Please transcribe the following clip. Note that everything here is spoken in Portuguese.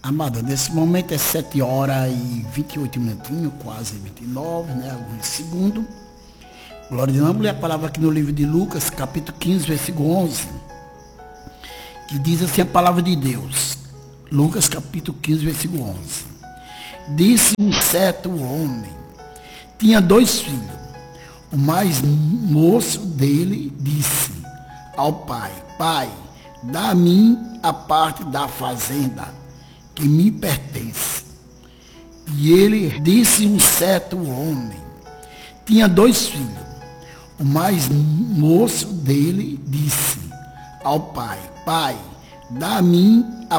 Amada, nesse momento é 7 horas e 28 minutinhos, quase 29, né? Alguns segundos. Glória a Deus. Vamos ler a palavra aqui no livro de Lucas, capítulo 15, versículo 11, que diz assim a palavra de Deus. Lucas, capítulo 15, versículo 11. Disse um certo homem, tinha 2 filhos. O mais moço dele disse ao pai: Pai, dá a mim a parte da fazenda que me pertence. E ele disse um certo homem, tinha 2 filhos. O mais moço dele disse ao pai: Pai, dá a mim a